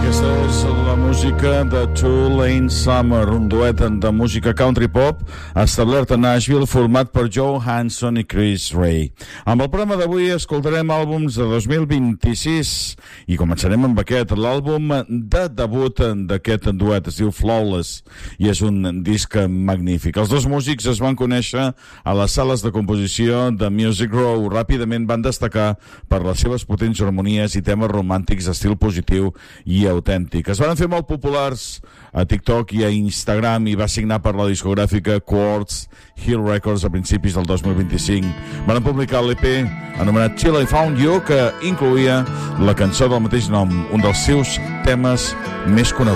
Aquesta és la música de Two Lane Summer, un duet de música country pop establert a Nashville, format per Joe Hanson i Chris Ray. Amb el programa d'avui escoltarem àlbums de 2026 i començarem amb aquest, l'àlbum de debut d'aquest duet, es diu Flawless, i és un disc magnífic. Els dos músics es van conèixer a les sales de composició de Music Row. Ràpidament van destacar per les seves potents harmonies i temes romàntics d'estil positiu i autèntic. Es van fer molt populars a TikTok i a Instagram i va signar per la discogràfica Quartz Hill Records a principis del 2025. Van publicar l'EP anomenat Till I Found You, que incloïa la cançó del mateix nom, un dels seus temes més coneguts.